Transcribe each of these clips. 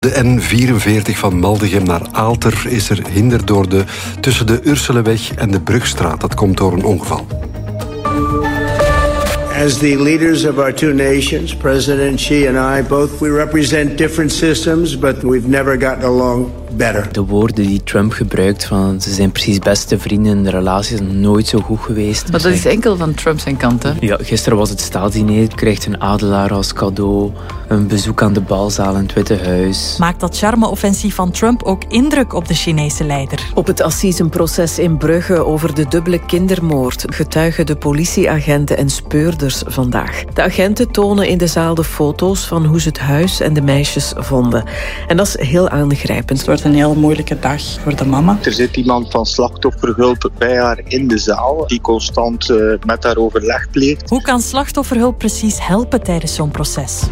De N44 van Maldegem naar Aalter is er hinder tussen de Urseleweg en de Brugstraat. Dat komt door een ongeval. As the leaders of our two nations, President Xi and I, we represent different systems, but we've never gotten along better. De woorden die Trump gebruikt, van ze zijn precies beste vrienden en de relatie is nooit zo goed geweest. Maar dat is enkel van Trump zijn kant, hè? Ja, gisteren was het staatsdiner. Krijgt een adelaar als cadeau, een bezoek aan de balzaal in het Witte Huis. Maakt dat charme-offensief van Trump ook indruk op de Chinese leider? Op het assisenproces in Brugge over de dubbele kindermoord getuigen de politieagenten en speurders vandaag. De agenten tonen in de zaal de foto's van hoe ze het huis en de meisjes vonden. En dat is heel aangrijpend. Het wordt een heel moeilijke dag voor de mama. Er zit iemand van slachtofferhulp bij haar in de zaal die constant met haar overleg pleegt. Hoe kan slachtofferhulp precies helpen tijdens zo'n proces?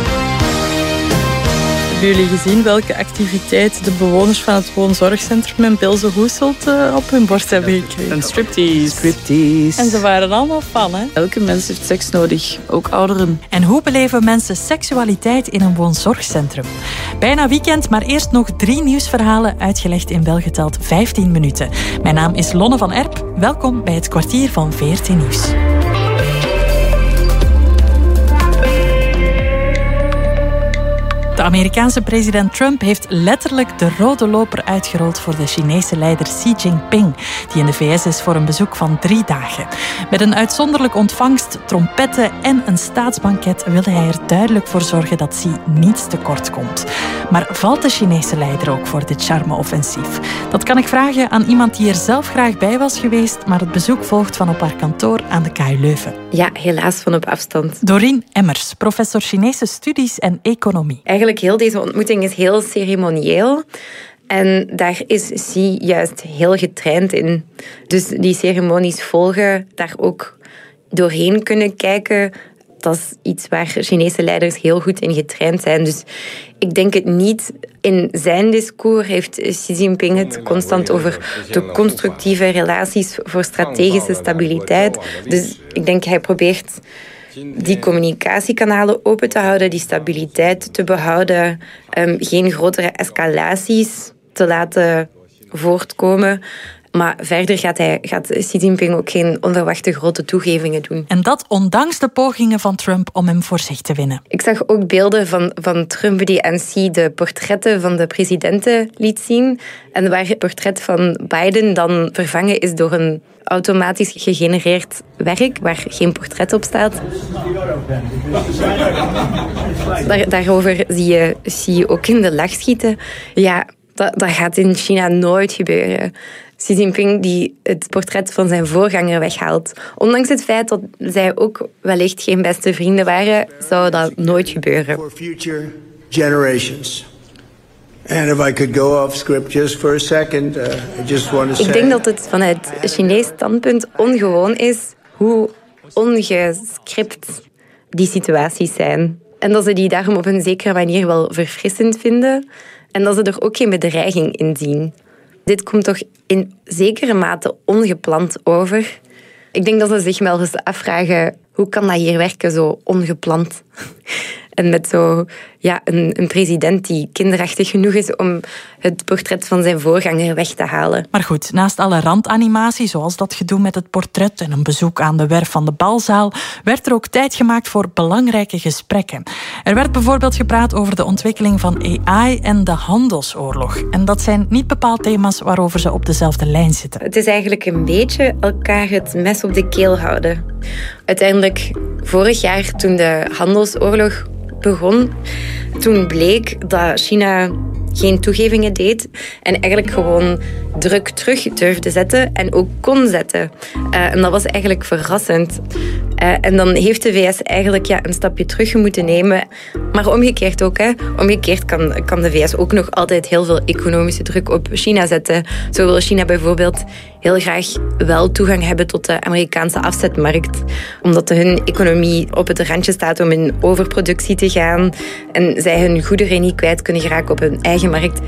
Hebben jullie gezien welke activiteit de bewoners van het woonzorgcentrum in Bilze Hoeselt op hun borst hebben gekregen? Een striptease. En ze waren allemaal fan, hè? Elke mens heeft seks nodig, ook ouderen. En hoe beleven mensen seksualiteit in een woonzorgcentrum? Bijna weekend, maar eerst nog 3 nieuwsverhalen uitgelegd in welgeteld 15 minuten. Mijn naam is Lonne van Erp. Welkom bij het kwartier van VRT Nieuws. De Amerikaanse president Trump heeft letterlijk de rode loper uitgerold voor de Chinese leider Xi Jinping, die in de VS is voor een bezoek van 3 dagen. Met een uitzonderlijke ontvangst, trompetten en een staatsbanket wilde hij er duidelijk voor zorgen dat Xi niets tekort komt. Maar valt de Chinese leider ook voor dit charme-offensief? Dat kan ik vragen aan iemand die er zelf graag bij was geweest, maar het bezoek volgt van op haar kantoor aan de KU Leuven. Ja, helaas van op afstand. Doreen Emmers, professor Chinese studies en economie. Eigenlijk heel deze ontmoeting is heel ceremonieel. En daar is Xi juist heel getraind in. Dus die ceremonies volgen, daar ook doorheen kunnen kijken, dat is iets waar Chinese leiders heel goed in getraind zijn. Dus ik denk het niet. In zijn discours heeft Xi Jinping het constant over de constructieve relaties voor strategische stabiliteit. Dus ik denk hij probeert die communicatiekanalen open te houden, die stabiliteit te behouden, geen grotere escalaties te laten voortkomen. Maar verder gaat Xi Jinping ook geen onverwachte grote toegevingen doen. En dat ondanks de pogingen van Trump om hem voor zich te winnen. Ik zag ook beelden van Trump die aan Xi de portretten van de presidenten liet zien. En waar het portret van Biden dan vervangen is door een automatisch gegenereerd werk waar geen portret op staat. Daarover zie je Xi ook in de lach schieten. Ja, dat gaat in China nooit gebeuren. Xi Jinping die het portret van zijn voorganger weghaalt. Ondanks het feit dat zij ook wellicht geen beste vrienden waren, zou dat nooit gebeuren. For future generations. And if I could go off script just for a second, I just want to say... Ik denk dat het vanuit Chinees standpunt ongewoon is hoe ongescript die situaties zijn. En dat ze die daarom op een zekere manier wel verfrissend vinden. En dat ze er ook geen bedreiging in zien. Dit komt toch in zekere mate ongepland over. Ik denk dat ze zich wel eens afvragen, hoe kan dat hier werken zo ongepland? En met een president die kinderachtig genoeg is om het portret van zijn voorganger weg te halen. Maar goed, naast alle randanimatie, zoals dat gedoe met het portret en een bezoek aan de werf van de balzaal, werd er ook tijd gemaakt voor belangrijke gesprekken. Er werd bijvoorbeeld gepraat over de ontwikkeling van AI en de handelsoorlog. En dat zijn niet bepaald thema's waarover ze op dezelfde lijn zitten. Het is eigenlijk een beetje elkaar het mes op de keel houden. Uiteindelijk, vorig jaar toen de handelsoorlog begon, toen bleek dat China geen toegevingen deed en eigenlijk gewoon druk terug durfde zetten en ook kon zetten. En dat was eigenlijk verrassend. En dan heeft de VS eigenlijk een stapje terug moeten nemen. Maar omgekeerd ook. Omgekeerd kan de VS ook nog altijd heel veel economische druk op China zetten. Zo wil China bijvoorbeeld heel graag wel toegang hebben tot de Amerikaanse afzetmarkt. Omdat hun economie op het randje staat om in overproductie te gaan. En zij hun goederen niet kwijt kunnen geraken op hun eigen markt.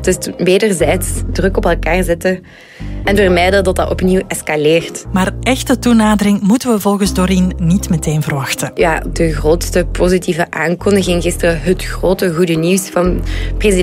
Dus wederzijds druk op elkaar zetten en vermijden dat dat opnieuw escaleert. Maar echte toenadering moeten we volgens Doreen niet meteen verwachten. Ja, de grootste positieve aankondiging gisteren, het grote goede nieuws van president